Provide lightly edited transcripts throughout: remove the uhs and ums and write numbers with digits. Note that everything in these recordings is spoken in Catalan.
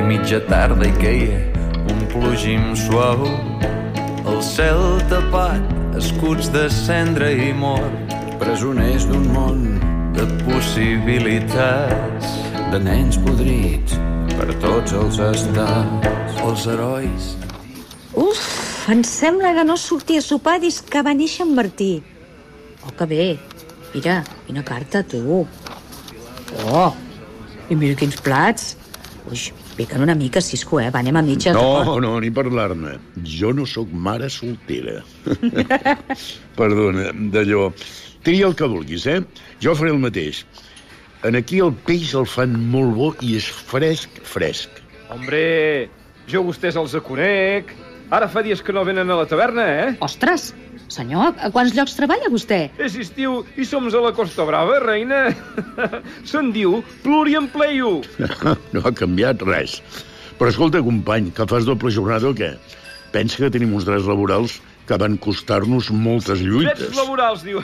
mitja tarda i queia un plogim suau. El cel tapat, escuts de cendra i mort, presoners d'un món de possibilitats, de nens podrits per tots els estats. els herois. Uf, em sembla que no sortia a sopar des que va néixer en Martí. Oh, que bé. Mira, quina carta, tu. Oh, i mira quins plats. Ui, piquen una mica, Cisco, Va, anem a mitja. No, ni parlar-ne. Jo no sóc mare soltera. Perdona, d'allò. Tria el que vulguis, Jo faré el mateix. En aquí el peix el fan molt bo i és fresc. Hombre, jo vostès els conec. Ara fa dies que no venen a la taverna, Ostres, senyor, a quants llocs treballa vostè? És estiu i som a la Costa Brava, reina. Se'n diu pluriempleio. No ha canviat res. Però escolta, company, que fas doble jornada o què? Pensa que tenim uns drets laborals que van costar-nos moltes lluites. Drets laborals, diu.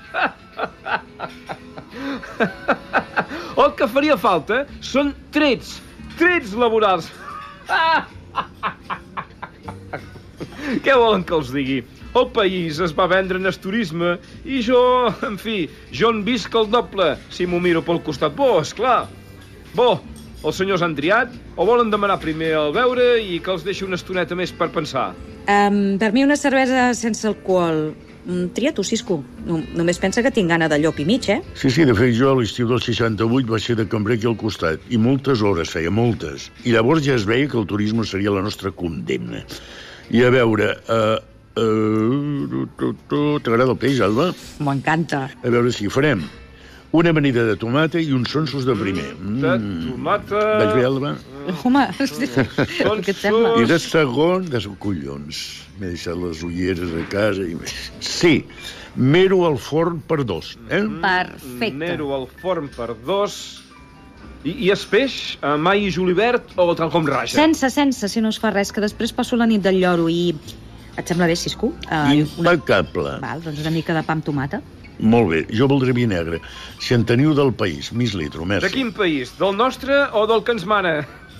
El que faria falta són trets laborals. Què volen que els digui? El país es va vendre en el turisme i jo, en fi, jo en visc el doble, si m'ho miro pel costat bo, esclar. Bo, els senyors han triat o volen demanar primer el beure i que els deixi una estoneta més per pensar? Per mi una cervesa sense alcohol. Tria tu, Cisco. Només pensa que tinc gana de llop i mig, Sí, de fet, jo a l'estiu del 68 va ser de cambrer aquí al costat. I moltes hores feia, moltes. I llavors ja es veia que el turisme seria la nostra condemna. I a veure... T'agrada el peix, Alba? M'encanta. A veure si farem una amanida de tomata i uns sonsos de primer. De tomata... Vaig bé, Alba? Home, què et sembla? I de segon, collons. M'he deixat les ulleres a casa i... Sí, mero al forn per 2, Perfecte. Mero al forn per 2. I el peix, mai i julivert o tal com raja? Sense, si no es fa res, que després passo la nit del lloro i... Et sembla bé, Cisco? Impecable. Val, doncs una mica de pa amb tomata. Molt bé, jo voldré vi negre. Si en teniu del país, mig litro, merci. De quin país? Del nostre o del que ens mana?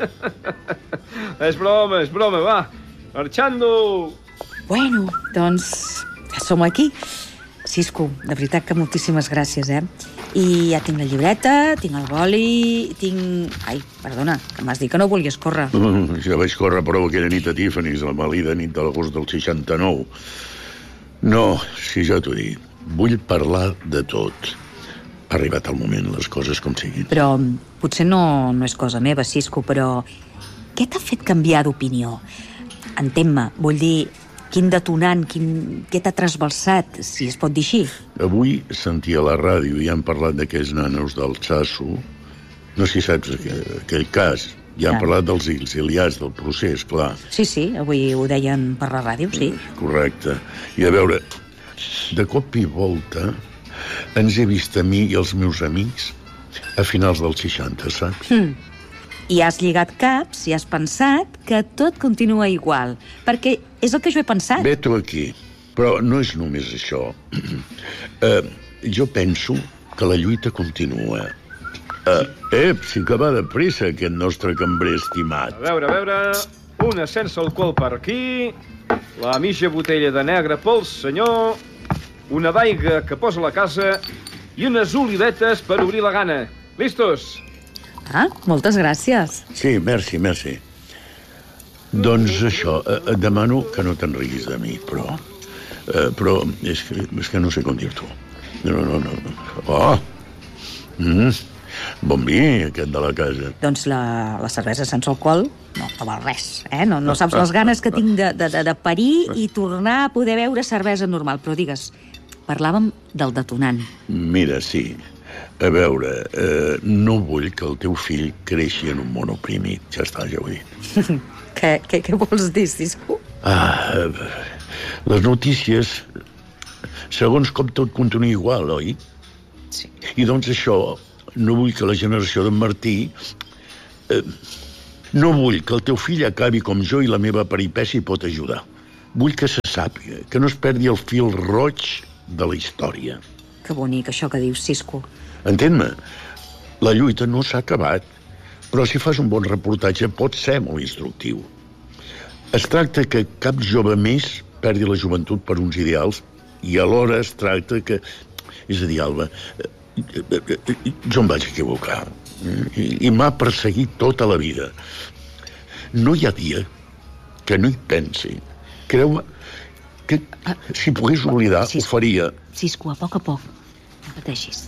És broma, va. Marxando! Bueno, doncs ja som aquí. Cisco, de veritat que moltíssimes gràcies, I ja tinc la llibreta, tinc el boli, tinc... Ai, perdona, que m'has dit que no volies córrer. Ja vaig córrer prou aquella nit a Tiffany's, la malida nit de l'agost del 69. No, si ja t'ho dic, vull parlar de tot. Ha arribat el moment, les coses com siguin. Però potser no és cosa meva, Cisco, però què t'ha fet canviar d'opinió? Entén-me, vull dir, quin detonant, què t'ha trasbalsat, si es pot dir així? Avui sentia a la ràdio i han parlat d'aquells nanos del Chasso. No sé si saps aquell cas. Ja han parlat dels exiliats, del procés, clar. Sí, avui ho deien per la ràdio, sí. Correcte. I a veure, de cop i volta ens he vist a mi i els meus amics a finals dels 60, saps? I has lligat caps i has pensat que tot continua igual, perquè és el que jo he pensat. Vet-ho aquí. Però no és només això. Jo penso que la lluita continua. Sí que va de pressa, aquest nostre cambrer estimat. A veure, una sense alcohol per aquí, la mitja botella de negre pel senyor, una d'aigua que posa a la casa i unes olivetes per obrir la gana. Listos? Ah, moltes gràcies. Sí, merci. Doncs això, et demano que no te'n riguis de mi, però és que no sé com dir-t'ho. No. Oh! Bon vi, aquest de la casa. Doncs la cervesa sense alcohol no val res, No saps les ganes que tinc de parir i tornar a poder beure cervesa normal. Però digues, parlàvem del detonant. Mira, sí. A veure, no vull que el teu fill creixi en un món oprimit. Ja està, ja ho he dit. Què vols dir, Cisco? Les notícies, segons com tot continua igual, oi? Sí. I doncs això, no vull que la generació d'en Martí... No vull que el teu fill acabi com jo i la meva peripècia hi pot ajudar. Vull que se sàpiga, que no es perdi el fil roig de la història. Que bonic, això que dius, Cisco. Entén-me, la lluita no s'ha acabat. Però si fas un bon reportatge pot ser molt instructiu. Es tracta que cap jove més perdi la joventut per uns ideals i alhora es tracta que... És a dir, Alba, jo em vaig equivocar i m'ha perseguit tota la vida. No hi ha dia que no hi pensi. Creu-me que si pogués oblidar ho faria. Cisco, a poc, no pateixis.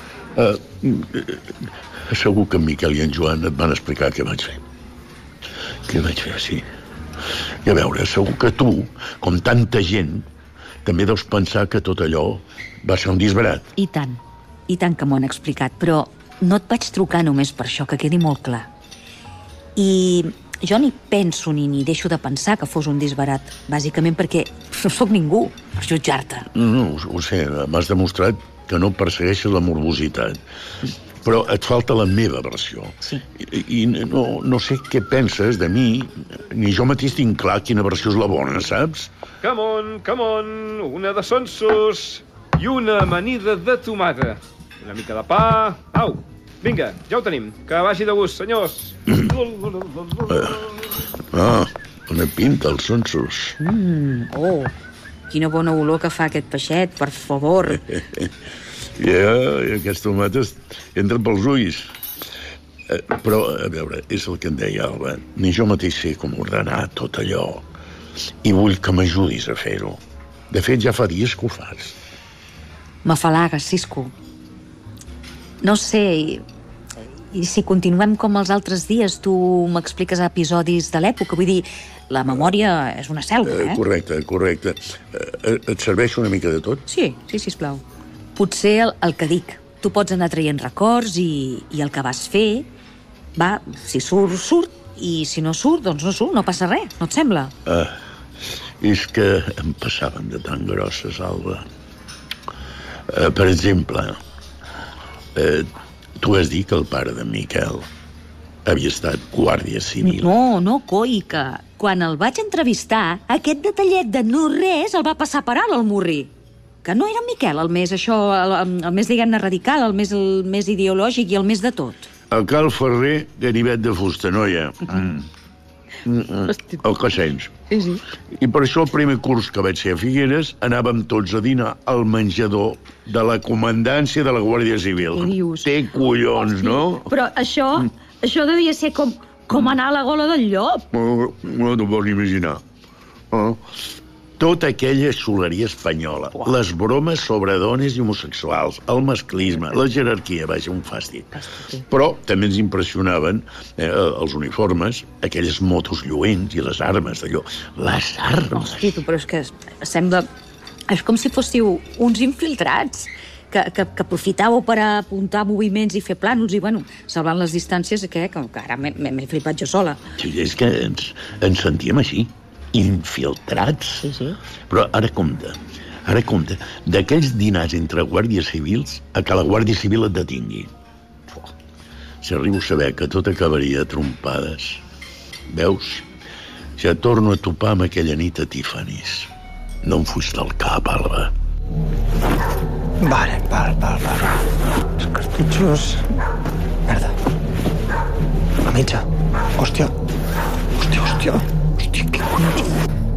Segur que en Miquel i en Joan et van explicar què vaig fer. Què vaig fer, sí. I a veure, segur que tu, com tanta gent, també deus pensar que tot allò va ser un disbarat. I tant que m'ho han explicat, però no et vaig trucar només per això, que quedi molt clar. I jo ni penso ni deixo de pensar que fos un disbarat, bàsicament perquè no sóc ningú per jutjar-te. No, ho sé, m'has demostrat que no persegueixes la morbositat. Però et falta la meva versió. Sí. I no sé què penses de mi, ni jo mateix tinc clar quina versió és la bona, saps? Come on, una de sonsos i una amanida de tomata. Una mica de pa... Au, vinga, ja ho tenim. Que vagi de gust, senyors. Una pinta, els sonsos. Quina bona olor que fa aquest peixet, per favor. Ja, aquests tomates entren pels ulls. Però, a veure, és el que em deia Alba. Ni jo mateix sé com ordenar tot allò. I vull que m'ajudis a fer-ho. De fet, ja fa dies que ho fas. M'afalagues, Cisco. No sé, i si continuem com els altres dies, tu m'expliques episodis de l'època. Vull dir, la memòria és una selva, eh? Correcte. Et serveix una mica de tot? Sí, sisplau. Potser el que dic. Tu pots anar traient records i el que vas fer, va, si surt, i si no surt, doncs no surt, no passa res, no et sembla? És que em passaven de tan grosses, Alba. Per exemple, tu has dit que el pare de Miquel havia estat guàrdia civil. No, coi, que quan el vaig entrevistar, aquest detallet de no res el va passar per alt al Murri. Que no era en Miquel el més, diguem-ne, radical, el més ideològic i el més de tot. A Cal Ferrer, ganivet de fusta, noia. El que sents. Sí. I per això el primer curs que vaig ser a Figueres anàvem tots a dinar al menjador de la comandància de la Guàrdia Civil. Què dius? Té collons, no? Però això devia ser com anar a la gola del llop. No t'ho pots imaginar. Tota aquella xuleria espanyola, les bromes sobre dones i homosexuals, el masclisme, la jerarquia, vaja, un fàstic. Però també ens impressionaven els uniformes, aquelles motos lluents i les armes d'allò. Les armes! Hosti, però és que sembla... És com si fóssiu uns infiltrats que aprofitàveu per apuntar moviments i fer plànols i, bueno, salvant les distàncies, que ara m'he flipat jo sola. Sí, és que ens sentíem així. Infiltrats. Sí. Però ara compte, d'aquells dinars entre guàrdies civils a que la Guàrdia Civil et detingui. Si arribo a saber que tot acabaria a trompades. Veus? Ja torno a topar amb aquella nit a Tiffany's. No em fuig del cap, Alba. Vale. Els cartutxos... Merda. La mitja. Hòstia, què collons?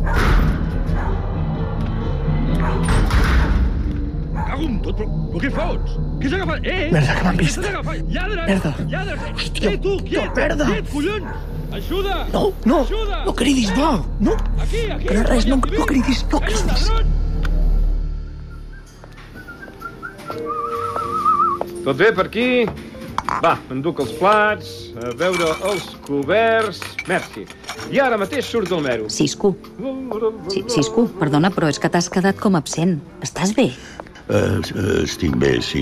Cago en tot, però què fots? Què s'ha agafat? Merda, que m'han vist. Lladres! Merda. Hòstia, tu, quiet! merda. Quiet, collons! Ajuda! No, Ajuda! no cridis, va! No, Aquí! que no res, no cridis. Tot bé per aquí? Va, enduc els plats, a veure els coberts... Merci. I ara mateix surt del mero. Cisco, perdona, però és que t'has quedat com absent. Estàs bé? Estic bé, sí.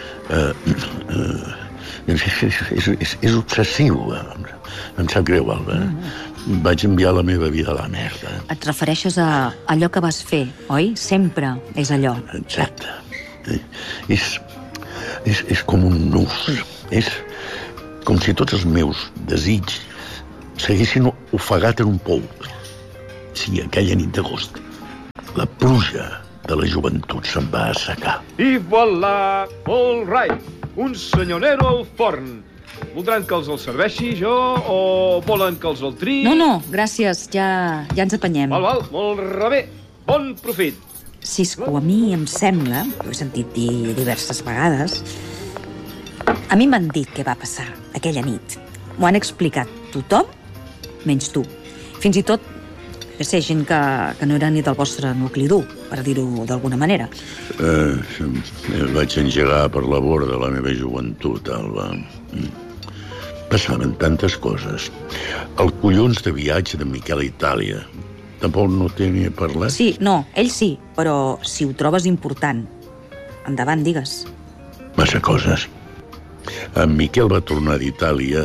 És obsessiu. Em sap greu, Alba. Vaig enviar la meva vida a la merda. Et refereixes a allò que vas fer, oi? Sempre és allò. Exacte. És com un nus. És com si tots els meus desitjos s'haguessin ofegat en un pou. Sí, aquella nit d'agost. La pluja de la joventut se'n va assecar. I voilà! All right! Un senyorero al forn. Voldran que els serveixi jo o volen que els el triï? No, gràcies, ja ens apanyem. Val, molt rebé. Bon profit. Cisco, a mi em sembla, ho he sentit dir diverses vegades, a mi m'han dit què va passar aquella nit. M'ho han explicat tothom, menys tu. Fins i tot que sé gent que no era ni del vostre nucli dur, per dir-ho d'alguna manera. Vaig engegar per la vora de la meva joventut, Alba. Passaven tantes coses. El collons de viatge de Miquel a Itàlia. Tampoc no tenia parlat? Sí, no, ell sí, però si ho trobes important. Endavant, digues. Massa coses. En Miquel va tornar d'Itàlia...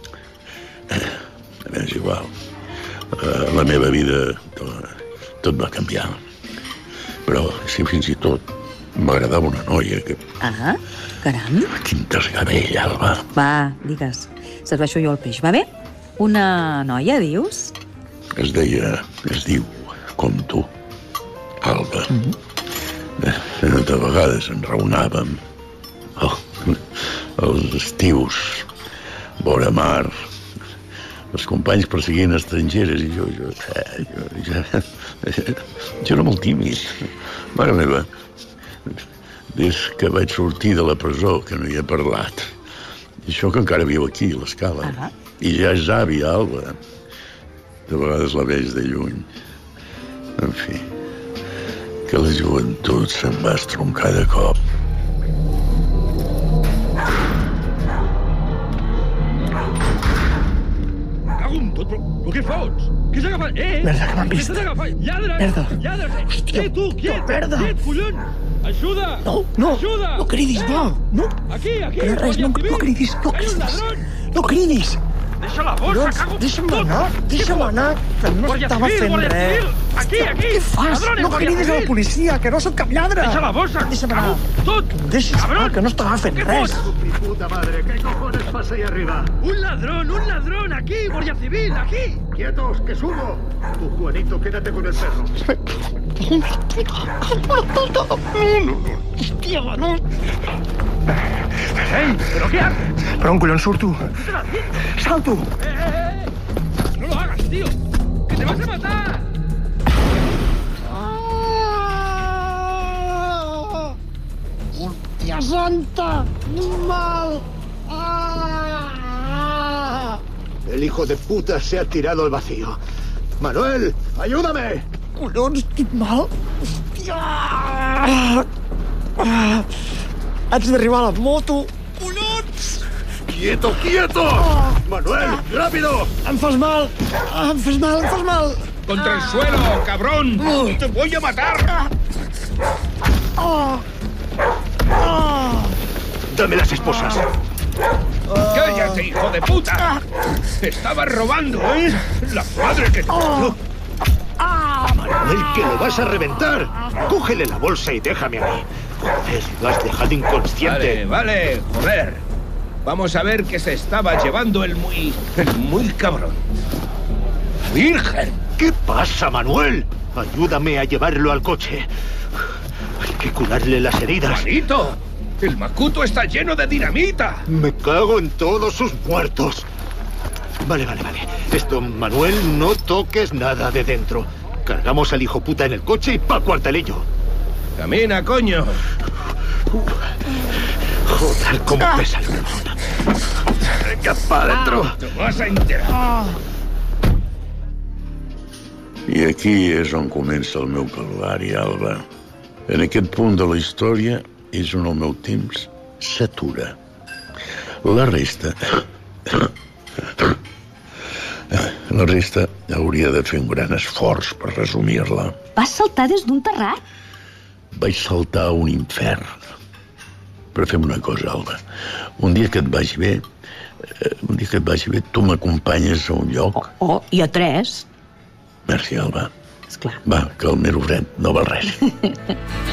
És igual. La meva vida... Tot va canviar. Però, si fins i tot m'agradava una noia que... Ah, caram. Quin desgavell, Alba. Va, digues. Serveixo jo el peix, va bé? Una noia, dius? Es diu, com tu, Alba. De vegades enraonàvem. Els estius, vora mar, els companys perseguint estrangeres i jo era molt tímid. Mare meva, des que vaig sortir de la presó que no hi he parlat. I això que encara viu aquí, a l'Escala. I ja és àvia, Alba. De vegades la veig de lluny. En fi, que la joventut se'n va estroncar de cop. Cago en tot, però què fots? Què s'ha agafat? Merda, que m'han vist. Què s'ha agafat? Lladres! Merda. Lladres! Hòstia, tu, quiet! merda. Quiet, collons! Ajuda! No, Ajuda! no cridis, no, no. Aquí, Que no res, no cridis, no Hay un cridis. ladrón! No cridis. Deixa la bossa, Collons, cago en deixa'm tot! anar, que no Guàrdia estava civil, fent guàrdia res. civil! Aquí! Què fas? Ladrones, No guàrdia cridis a la civil! policia, que no sóc cap lladre. Deixa la bossa! Deixa'm anar. Cago en tot! Deixa'm anar, Cabrón. que no estava fent ¿Qué res. fots? Mi puta madre, ¿qué cojones pasa ahí arriba? Un ladrón! Aquí, guardia civil, aquí! ¡Quietos, que subo! Tú, Juanito, quédate con el perro. Hòstia, no. ¡Ey! ¿Pero qué haces? Per on collons surto? Salto. ¡No lo hagas, tío! ¡Que te vas a matar! Hòstia santa, mal. El hijo de puta se ha tirado al vacío. Manuel, ayúdame. Collons, estic mal. Hòstia. Haig d'arribar a la moto. Collons. ¡Quieto, quieto! Manuel, rápido. Em fas mal. Em fas mal. ¡Contra el suelo, cabrón! ¡Te voy a matar! Dame las esposas. ¡Cállate, hijo de puta! ¡Estabas robando, eh! ¡La madre que te parió! Manuel, que lo vas a reventar. Cógele la bolsa y déjame a mí. Joder, lo has dejado inconsciente. Vale, joder. Vamos a ver qué se estaba llevando el muy cabrón. ¡Virgen! ¿Qué pasa, Manuel? Ayúdame a llevarlo al coche. Hay que curarle las heridas. ¡Juanito! ¡El macuto está lleno de dinamita! Me cago en todos sus muertos. Vale. Esto, Manuel, no toques nada de dentro. Cargamos al hijo puta en el coche y pa' cuartelillo. ¡Camina, coño! Joder, cómo pesa el cabrón. Venga, pa' dentro. ¡Te vas a enterar! I aquí és on comença el meu calvari, Alba. En aquest punt de la història és on el meu temps s'atura. La resta hauria de fer un gran esforç per resumir-la. Vas saltar des d'un terrat? Vaig saltar a un infern. Però fem una cosa, Alba. Un dia que et vagi bé, tu m'acompanyes a un lloc. I a 3. Merci, Alba. Esclar. Va, que el mero fred no val res.